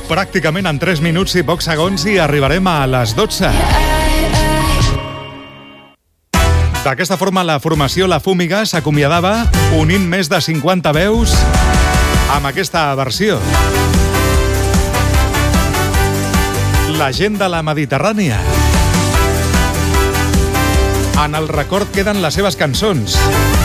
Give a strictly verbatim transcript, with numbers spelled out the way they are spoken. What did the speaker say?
Pràcticament en tres minuts i pocs segons i arribarem a les dotze. D'aquesta forma, la formació La Fúmiga s'acomiadava unint més de cinquanta veus amb aquesta versió. La gent de la Mediterrània. En el record queden les seves cançons.